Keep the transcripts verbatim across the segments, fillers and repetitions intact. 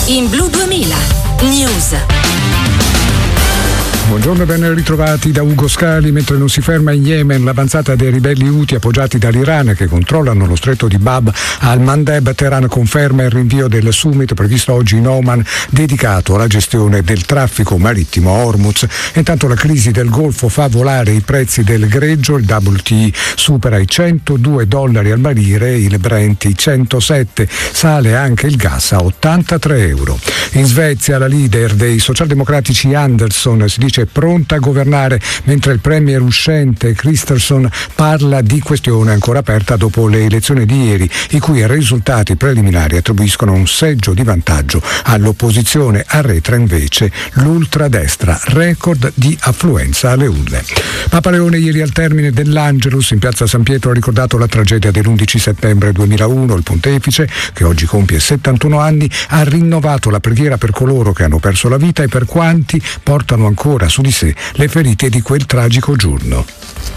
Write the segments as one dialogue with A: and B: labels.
A: in Blu duemila News.
B: Buongiorno e ben ritrovati da Ugo Scali. Mentre non si ferma in Yemen l'avanzata dei ribelli Houthi appoggiati dall'Iran che controllano lo stretto di Bab al-Mandeb, Teheran conferma il rinvio del summit previsto oggi in Oman dedicato alla gestione del traffico marittimo a Hormuz. Intanto la crisi del Golfo fa volare i prezzi del greggio, il W T I supera i centodue dollari al barile, il Brent i centosette, sale anche il gas a ottantatré euro. In Svezia la leader dei socialdemocratici Andersson si dice pronta a governare, mentre il premier uscente Kristersson parla di questione ancora aperta dopo le elezioni di ieri, i cui risultati preliminari attribuiscono un seggio di vantaggio all'opposizione. Arretra invece l'ultradestra, record di affluenza alle urne. Papa Leone ieri al termine dell'Angelus in piazza San Pietro ha ricordato la tragedia dell'undici settembre duemilauno. Il pontefice, che oggi compie settantuno anni, ha rinnovato la preghiera per coloro che hanno perso la vita e per quanti portano ancora su di sé le ferite di quel tragico giorno.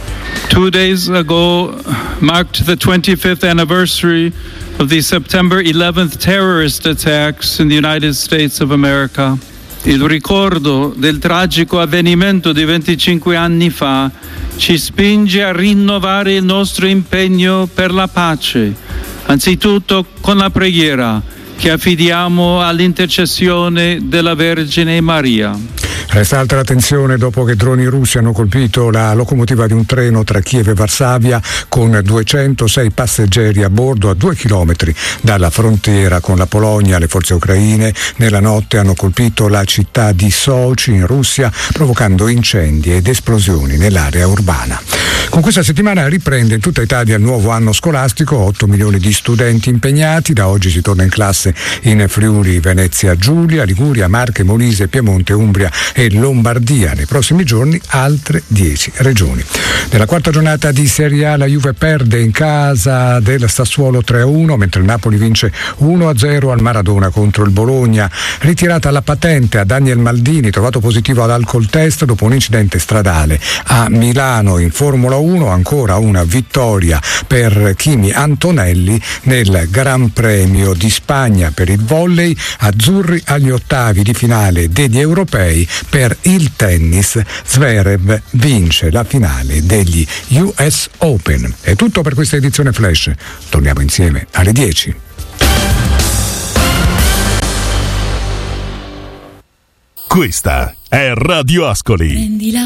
C: Two days ago marked the twenty-fifth anniversary of the September eleventh terrorist attacks in the United States of America. Il ricordo del tragico avvenimento di venticinque anni fa ci spinge a rinnovare il nostro impegno per la pace, anzitutto con la preghiera che affidiamo all'intercessione della Vergine Maria.
B: Resta alta la tensione dopo che droni russi hanno colpito la locomotiva di un treno tra Kiev e Varsavia con duecentosei passeggeri a bordo a due chilometri dalla frontiera con la Polonia. Le forze ucraine nella notte hanno colpito la città di Sochi in Russia, provocando incendi ed esplosioni nell'area urbana. Con questa settimana riprende in tutta Italia il nuovo anno scolastico, otto milioni di studenti impegnati. Da oggi si torna in classe in Friuli, Venezia Giulia, Liguria, Marche, Molise, Piemonte, Umbria e Lombardia. Nei prossimi giorni altre dieci regioni. Nella quarta giornata di Serie A la Juve perde in casa del Sassuolo tre a uno, mentre il Napoli vince uno a zero al Maradona contro il Bologna. Ritirata la patente a Daniel Maldini, trovato positivo ad alcol test dopo un incidente stradale a Milano. In Formula uno ancora una vittoria per Kimi Antonelli nel Gran Premio di Spagna per il volley. Azzurri agli ottavi di finale degli europei. Per il tennis Zverev vince la finale degli U S Open. È tutto per questa edizione Flash. Torniamo insieme alle dieci.
D: Questa è Radio Ascoli.